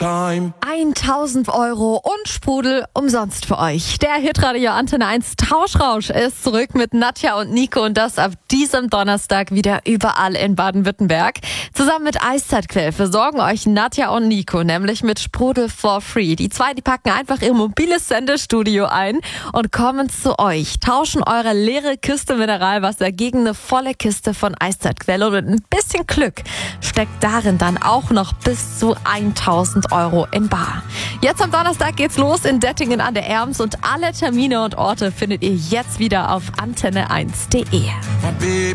1.000 Euro und Sprudel umsonst für euch. Der Hitradio Antenne 1 Tauschrausch ist zurück mit Nadja und Nico und das ab diesem Donnerstag wieder überall in Baden-Württemberg. Zusammen mit Eiszeitquell versorgen euch Nadja und Nico nämlich mit Sprudel for free. Die zwei, die packen einfach ihr mobiles Sendestudio ein und kommen zu euch, tauschen eure leere Kiste Mineralwasser gegen eine volle Kiste von Eiszeitquell und mit ein bisschen Glück steckt darin dann auch noch bis zu 1.000 Euro in bar. Jetzt am Donnerstag geht's los in Dettingen an der Erms und alle Termine und Orte findet ihr jetzt wieder auf antenne1.de.